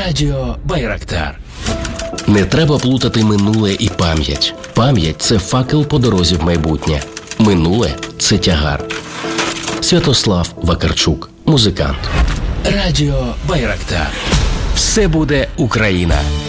Радіо Байрактар. Не треба плутати минуле і пам'ять. Пам'ять – це факел по дорозі в майбутнє. Минуле – це тягар. Святослав Вакарчук, музикант. Радіо Байрактар. Все буде Україна.